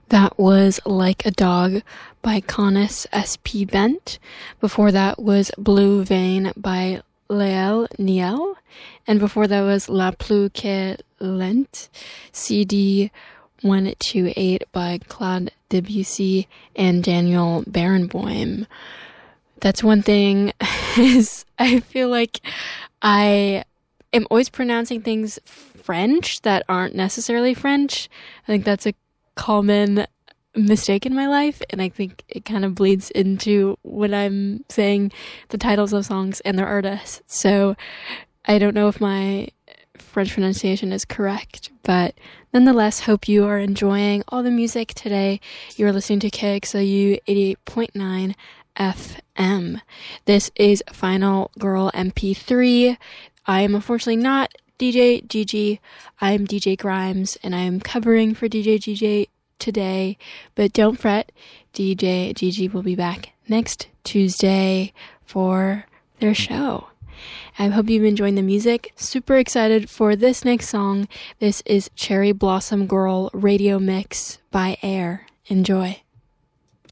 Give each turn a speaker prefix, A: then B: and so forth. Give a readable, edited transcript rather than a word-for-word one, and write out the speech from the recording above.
A: That was Like a Dog by Conus S.P. Bent. Before that was Blue Vein by Léel Niel. And before that was La Plus que Lente, CD 128 by Claude Debussy and Daniel Barenboim. That's one thing is I feel like I am always pronouncing things French that aren't necessarily French. I think that's a common mistake in my life, and I think it kind of bleeds into when I'm saying the titles of songs and their artists. So I don't know if my French pronunciation is correct, but nonetheless, hope you are enjoying all the music today. You are listening to KXLU 88.9 FM. This is Final Girl MP3. I am unfortunately not DJ Gigi. I'm DJ Grimes, and I am covering for DJ Gigi today, but don't fret, DJ Gigi will be back next Tuesday for their show. I hope you've been enjoying the music. Super excited for this next song. This is Cherry Blossom Girl Radio Mix by Air. Enjoy.